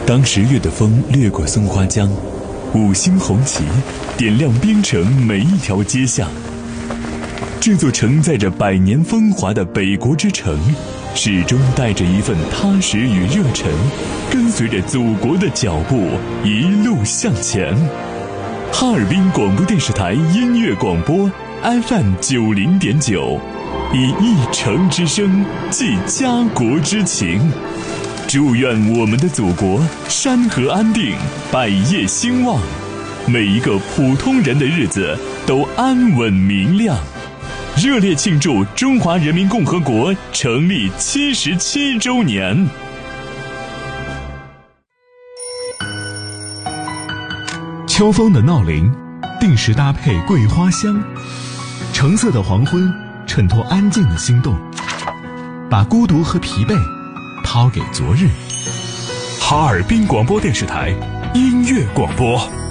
当10月的风掠过松花江，5星红旗点亮边城每一条街巷。这座承载着100年风华的北国之城，始终带着一份踏实与热忱，跟随着祖国的脚步一路向前。哈尔滨广播电视台音乐广播 FM 90.9，以一城之声寄家国之情。祝愿我们的祖国山河安定，百业兴旺，每一个普通人的日子都安稳明亮。热烈庆祝中华人民共和国成立77周年。 秋风的闹铃，定时搭配桂花香，橙色的黄昏衬托安静的心动，把孤独和疲惫抛给昨日。 哈尔滨广播电视台音乐广播。